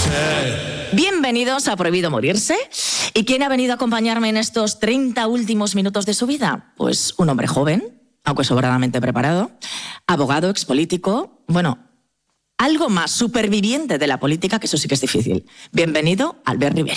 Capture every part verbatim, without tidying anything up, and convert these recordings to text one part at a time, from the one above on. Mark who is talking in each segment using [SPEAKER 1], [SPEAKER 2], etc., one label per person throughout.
[SPEAKER 1] Bienvenidos a Prohibido Morirse. ¿Y quién ha venido a acompañarme en estos treinta últimos minutos de su vida? Pues un hombre joven, aunque sobradamente preparado, abogado, expolítico, bueno, algo más, superviviente de la política, que eso sí que es difícil. Bienvenido, Albert Rivera.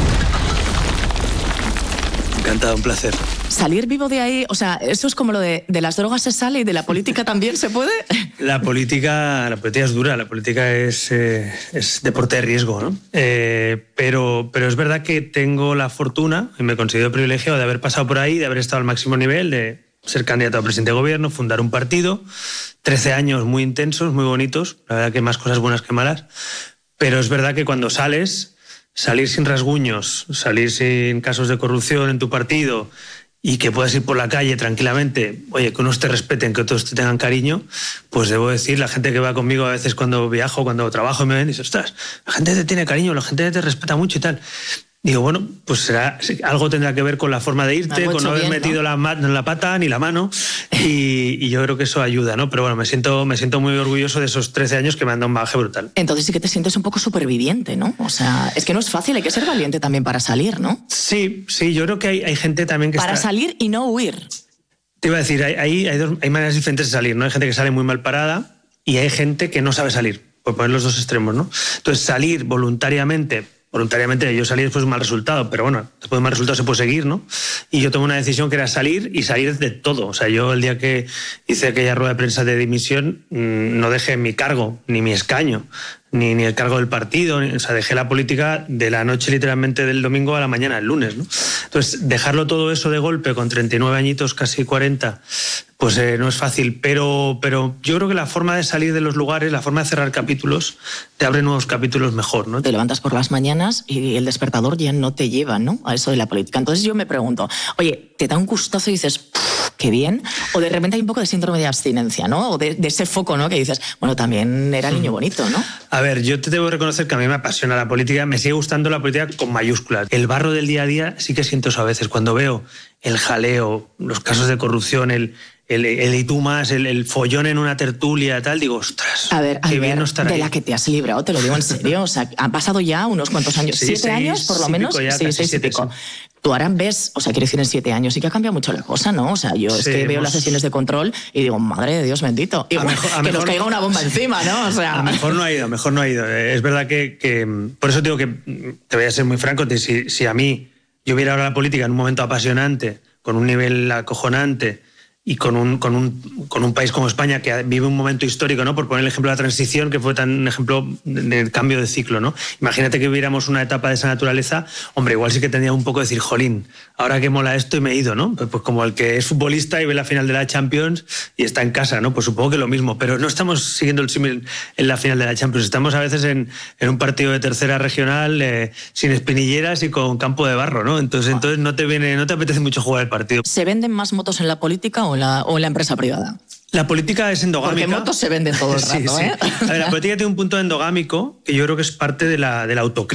[SPEAKER 2] Encantado, un placer.
[SPEAKER 1] Salir vivo de ahí, o sea, eso es como lo de, de las drogas se sale y de la política también se puede.
[SPEAKER 2] La política, la política es dura, la política es, eh, es deporte de riesgo, ¿no? Eh, pero, pero es verdad que tengo la fortuna, y me considero privilegiado, de haber pasado por ahí, de haber estado al máximo nivel, de ser candidato a presidente de gobierno, fundar un partido, trece años muy intensos, muy bonitos, la verdad que más cosas buenas que malas, pero es verdad que cuando sales, salir sin rasguños, salir sin casos de corrupción en tu partido y que puedas ir por la calle tranquilamente, oye, que unos te respeten, que otros te tengan cariño, pues debo decir, la gente que va conmigo a veces cuando viajo, cuando trabajo, me ven y dice, ostras, la gente te tiene cariño, la gente te respeta mucho y tal. Digo, bueno, pues será, algo tendrá que ver con la forma de irte, con no haber bien, metido ¿no? la, la pata ni la mano, y, y yo creo que eso ayuda, ¿no? Pero bueno, me siento, me siento muy orgulloso de esos trece años que me han dado un bagaje brutal.
[SPEAKER 1] Entonces sí que te sientes un poco superviviente, ¿no? O sea, es que no es fácil, hay que ser valiente también para salir, ¿no?
[SPEAKER 2] Sí, sí, yo creo que hay, hay gente también que
[SPEAKER 1] Para
[SPEAKER 2] está...
[SPEAKER 1] salir y no huir.
[SPEAKER 2] Te iba a decir, hay, hay, hay, dos, hay maneras diferentes de salir, ¿no? Hay gente que sale muy mal parada y hay gente que no sabe salir, por poner los dos extremos, ¿no? Entonces, salir voluntariamente... Voluntariamente yo salí después de un mal resultado, pero bueno, después de un mal resultado se puede seguir, ¿no? Y yo tomé una decisión que era salir y salir de todo. O sea, yo el día que hice aquella rueda de prensa de dimisión no dejé mi cargo, ni mi escaño, ni, ni el cargo del partido. Ni, o sea, dejé la política de la noche literalmente del domingo a la mañana, el lunes, ¿no? Entonces, dejarlo todo eso de golpe con treinta y nueve añitos, casi cuarenta, pues eh, no es fácil. Pero, pero yo creo que la forma de salir de los lugares, la forma de cerrar capítulos, te abre nuevos capítulos mejor, ¿no?
[SPEAKER 1] Te levantas por las mañanas y el despertador ya no te lleva, ¿no? A eso de la política. Entonces yo me pregunto, oye, ¿te da un gustazo y dices, qué bien? O de repente hay un poco de síndrome de abstinencia, ¿no? O de, de ese foco, ¿no? Que dices, bueno, también era niño bonito, ¿no?
[SPEAKER 2] A ver, yo te debo reconocer que a mí me apasiona la política, me sigue gustando la política con mayúsculas. El barro del día a día sí que siento eso a veces, cuando veo el jaleo, los casos de corrupción, el... El, el y tú más, el, el follón en una tertulia, tal, digo, ostras,
[SPEAKER 1] a ver,
[SPEAKER 2] qué
[SPEAKER 1] a
[SPEAKER 2] bien
[SPEAKER 1] ver,
[SPEAKER 2] no estar
[SPEAKER 1] de
[SPEAKER 2] ahí.
[SPEAKER 1] la que te has librado, te lo digo en serio. O sea, han pasado ya unos cuantos años,
[SPEAKER 2] Sí,
[SPEAKER 1] siete
[SPEAKER 2] seis,
[SPEAKER 1] años por lo menos,
[SPEAKER 2] ya,
[SPEAKER 1] sí, seis y pico. Sí. Tú ahora ves, o sea, quiero decir, en siete años sí que ha cambiado mucho la cosa, ¿no? O sea, yo es
[SPEAKER 2] sí,
[SPEAKER 1] que veo
[SPEAKER 2] hemos...
[SPEAKER 1] las sesiones de control y digo, madre de Dios bendito. Y, a bueno, mejor, a que mejor, nos caiga una bomba encima, ¿no? O sea...
[SPEAKER 2] A mejor no ha ido, mejor no ha ido. Es verdad que, que por eso digo que, te voy a ser muy franco, si, si a mí, yo hubiera ahora la política en un momento apasionante, con un nivel acojonante, y con un, con, un, con un país como España que vive un momento histórico, ¿no? Por poner el ejemplo de la transición, que fue tan un ejemplo del cambio de ciclo, ¿no? Imagínate que viviéramos una etapa de esa naturaleza, hombre, igual sí que tendría un poco de decir, jolín, ahora que mola esto y me he ido, ¿no? Pues, pues como el que es futbolista y ve la final de la Champions y está en casa, ¿no? Pues supongo que lo mismo, pero no estamos siguiendo el símil en la final de la Champions, estamos a veces en, en un partido de tercera regional eh, sin espinilleras y con campo de barro, ¿no? Entonces, ah. entonces no te viene, no te apetece mucho jugar el partido.
[SPEAKER 1] ¿Se venden más motos en la política o en la, o en la empresa privada?
[SPEAKER 2] La política es endogámica.
[SPEAKER 1] Porque motos se venden todo el rato,
[SPEAKER 2] sí, sí.
[SPEAKER 1] ¿eh?
[SPEAKER 2] A ver, la política tiene un punto endogámico que yo creo que es parte de la, de la autocrítica.